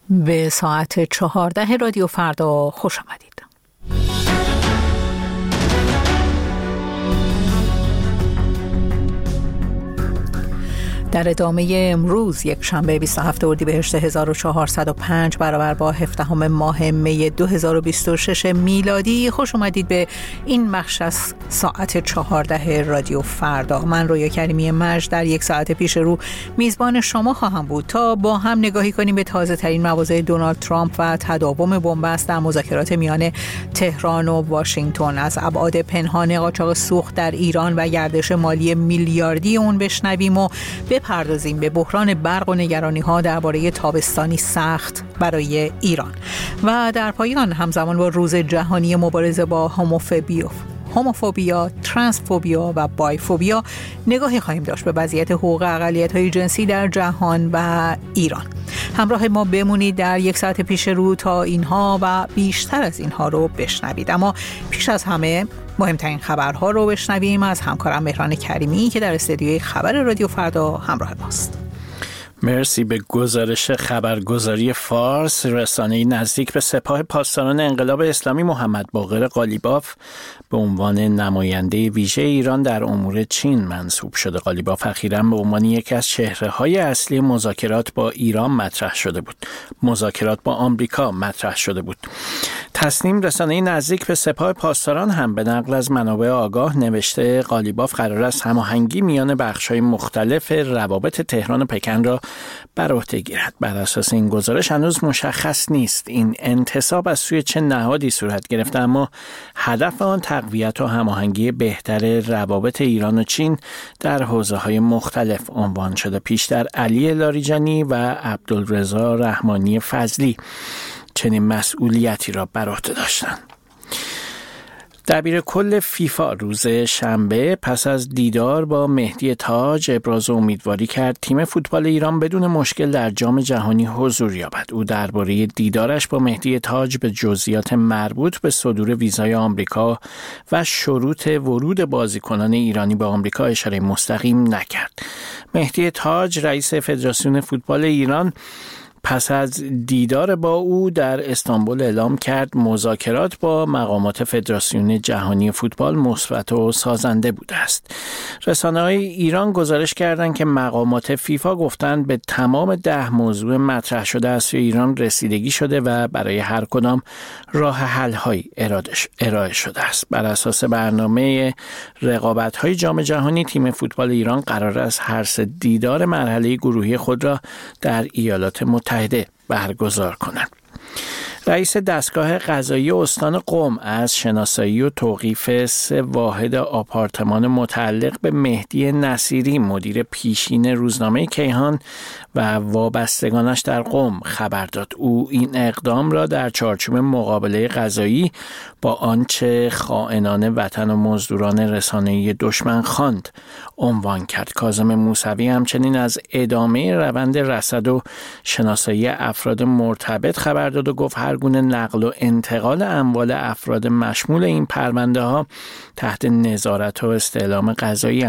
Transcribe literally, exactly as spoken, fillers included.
به ساعت چهارده رادیو فردا خوش آمدید. در ادامه امروز یک شنبه بیست و هفتم اردیبهشت هزار و چهارصد و پنج برابر با هفدهم ماه می دو هزار و بیست و شش میلادی خوش اومدید به این بخش از ساعت چهارده رادیو فردا. من رویا کریمی مجد در یک ساعت پیش رو میزبان شما خواهم بود تا با هم نگاهی کنیم به تازه ترین مواضع دونالد ترامپ و تداوم بنبست در مذاکرات میان تهران و واشنگتن. از ابعاد پنهان قاچاق سوخت در ایران و گردش مالی میلیاردی اون بشنویم و به پردازیم به بحران برق و نگرانی ها درباره تابستانی سخت برای ایران. و در پایان همزمان با روز جهانی مبارزه با هوموفوبیا هوموفوبیا، ترنسفوبیا و بایفوبیا نگاهی خواهیم داشت به وضعیت حقوق اقلیت‌های جنسی در جهان و ایران. همراه ما بمونید در یک ساعت پیش رو تا اینها و بیشتر از اینها رو بشنوید. اما پیش از همه مهمترین خبرها رو بشنویم از همکارم مهران کریمی که در استودیوی خبر رادیو فردا همراه ماست. مرسی. به گزارش خبرگزاری فارس، رسانه‌ای نزدیک به سپاه پاسداران انقلاب اسلامی محمد باقر قالیباف به عنوان نماینده ویژه ایران در امور چین منصوب شده. قالیباف اخیراً به عنوان یکی از چهره‌های اصلی مذاکرات با ایران مطرح شده بود. مذاکرات با آمریکا مطرح شده بود. تصنیم، رسانه‌ای نزدیک به سپاه پاسداران، هم به نقل از منابع آگاه نوشته قالیباف قرار است هماهنگی میان بخش‌های مختلف روابط تهران و پکن را بر عهده گیرد. بر اساس این گزارش هنوز مشخص نیست این انتصاب از سوی چه نهادی صورت گرفته، اما هدف آن تقویت و هماهنگی بهتر روابط ایران و چین در حوزه‌های مختلف عنوان شده. پیشتر علی لاریجانی و عبدالرضا رحمانی فضلی چنین مسئولیتی را بر عهده داشتند. دبیر کل فیفا روز شنبه پس از دیدار با مهدی تاج ابراز امیدواری کرد تیم فوتبال ایران بدون مشکل در جام جهانی حضور یابد. او درباره دیدارش با مهدی تاج به جزئیات مربوط به صدور ویزای آمریکا و شروط ورود بازیکنان ایرانی به آمریکا اشاره مستقیم نکرد. مهدی تاج رئیس فدراسیون فوتبال ایران پس از دیدار با او در استانبول اعلام کرد مذاکرات با مقامات فدراسیون جهانی فوتبال مثبت و سازنده بوده است. رسانه‌های ایران گزارش کردند که مقامات فیفا گفتند به تمام ده موضوع مطرح شده از سوی ایران رسیدگی شده و برای هر کدام راه حل‌هایی ارائه شده است. بر اساس برنامه رقابت‌های جام جهانی تیم فوتبال ایران قرار است هر سه دیدار مرحله گروهی خود را در ایالات متحده برگزار کنند. رئیس دستگاه قضایی استان قم از شناسایی و توقیف سه واحد آپارتمان متعلق به مهدی نصیری مدیر پیشین روزنامه کیهان و وابستگانش در قم خبر داد. او این اقدام را در چارچوب مقابله قضایی با آنچه خائنان وطن و مزدوران رسانه‌ای دشمن خواند عنوان کرد. کاظم موسوی همچنین از ادامه روند رصد و شناسایی افراد مرتبط خبر داد و گفت هر گونه نقل و انتقال اموال افراد مشمول این پرونده ها تحت نظارت و استعلام قضایی